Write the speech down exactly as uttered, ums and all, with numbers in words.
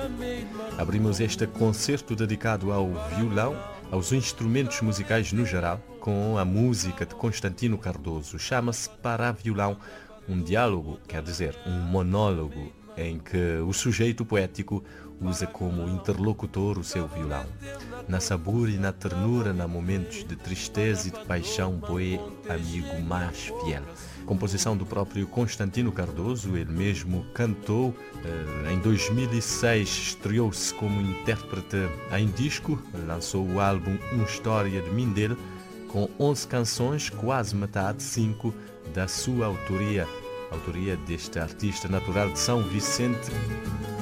Abrimos este concerto dedicado ao violão, aos instrumentos musicais no geral, com a música de Constantino Cardoso. Chama-se Para Violão, um diálogo, quer dizer, um monólogo, em que o sujeito poético usa como interlocutor o seu violão. Na sabor e na ternura, na momentos de tristeza e de paixão, Boé, amigo mais fiel. Composição do próprio Constantino Cardoso, ele mesmo cantou. Em dois mil e seis estreou-se como intérprete em disco, lançou o álbum Uma História de Mim dele, com onze canções, quase metade, cinco, da sua autoria, autoria deste artista natural de São Vicente.